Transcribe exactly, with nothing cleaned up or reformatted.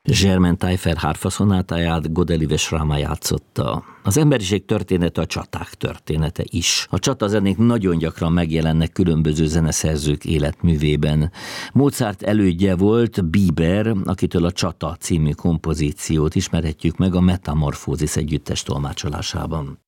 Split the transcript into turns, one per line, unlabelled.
Germain Taillefer hárfaszonátáját Godelive Srama játszotta. Az emberiség története a csaták története is. A csatazenék nagyon gyakran megjelennek különböző zeneszerzők életművében. Mozart elődje volt Bieber, akitől a Csata című kompozíciót ismerhetjük meg a Metamorfózis együttes tolmácsolásában.